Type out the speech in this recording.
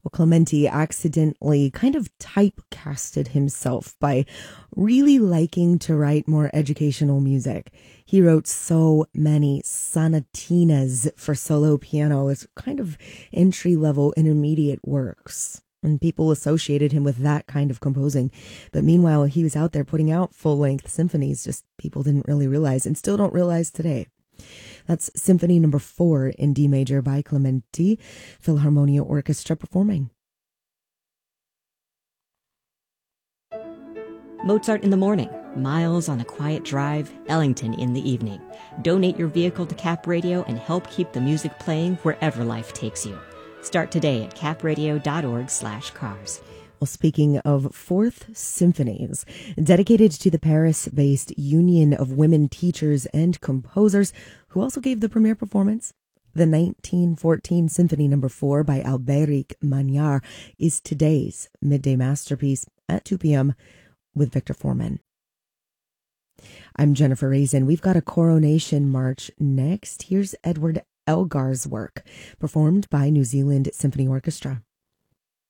Well, Clementi accidentally kind of typecasted himself by really liking to write more educational music. He wrote so many sonatinas for solo piano as kind of entry-level intermediate works. And people associated him with that kind of composing. But meanwhile, he was out there putting out full-length symphonies, just people didn't really realize and still don't realize today. That's Symphony Number 4 in D major by Clementi, Philharmonia Orchestra performing. Mozart in the morning, Miles on a quiet drive, Ellington in the evening. Donate your vehicle to Cap Radio and help keep the music playing wherever life takes you. Start today at capradio.org/cars. Well, speaking of fourth symphonies, dedicated to the Paris-based Union of Women Teachers and Composers, who also gave the premiere performance, the 1914 Symphony Number 4 by Albéric Magnard is today's midday masterpiece at 2 p.m. with Victor Foreman. I'm Jennifer Raisin. We've got a coronation march next. Here's Edward Elgar's work, performed by New Zealand Symphony Orchestra.